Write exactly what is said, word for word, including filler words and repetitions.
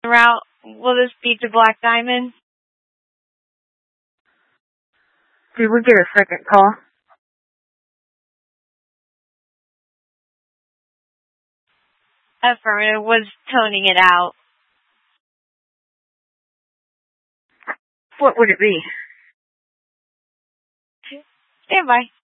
route. Will this be to Black Diamond? Did we get a second call? Affirmative. Was toning it out. What would it be? Stand by.